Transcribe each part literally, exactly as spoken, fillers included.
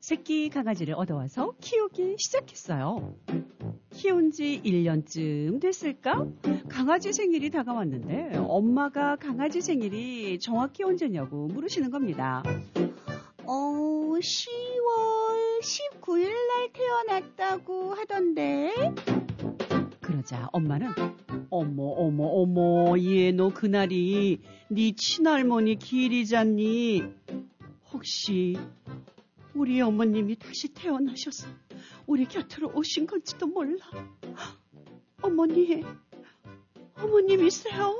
새끼 강아지를 얻어와서 키우기 시작했어요. 키운 지 일 년쯤 됐을까? 강아지 생일이 다가왔는데 엄마가 강아지 생일이 정확히 언제냐고 물으시는 겁니다. 어, 시월 십구일 날 태어났다고 하던데. 그러자 엄마는 어머 어머 어머 얘 너 그날이 네 친할머니 길이잖니. 혹시 우리 어머님이 다시 태어나셔서 우리 곁으로 오신 건지도 몰라. 어머니, 어머님이세요?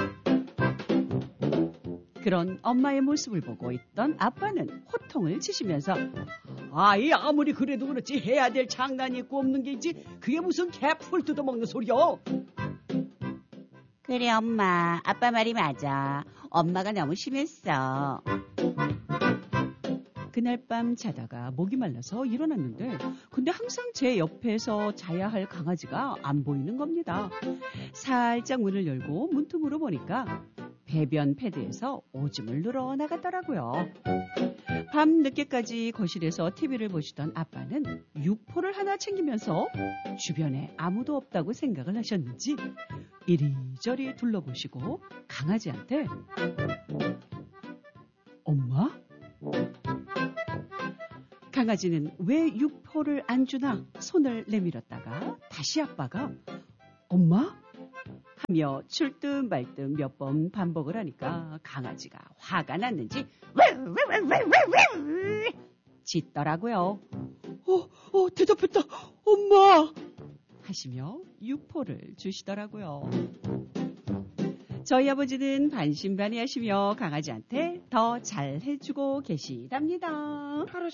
그런 엄마의 모습을 보고 있던 아빠는 호통을 치시면서 아이 아무리 그래도 그렇지 해야 될 장난이 있고 없는 게 있지 그게 무슨 개풀 뜯어먹는 소리여. 그래 엄마, 아빠 말이 맞아. 엄마가 너무 심했어. 그날 밤 자다가 목이 말라서 일어났는데 근데 항상 제 옆에서 자야 할 강아지가 안 보이는 겁니다. 살짝 문을 열고 문틈으로 보니까 배변 패드에서 오줌을 눌어 나갔더라고요. 밤 늦게까지 거실에서 티비를 보시던 아빠는 육포를 하나 챙기면서 주변에 아무도 없다고 생각을 하셨는지 이리저리 둘러보시고 강아지한테 엄마? 강아지는 왜 육포를 안 주나 손을 내밀었다가 다시 아빠가 엄마? 하며 출뜸 말뜸 몇 번 반복을 하니까 강아지가 화가 났는지 짖더라고요. 어, 어, 대답했다. 엄마! 하시며 육포를 주시더라고요. 저희 아버지는 반신반의하시며 강아지한테 더 잘해주고 계시답니다. 하루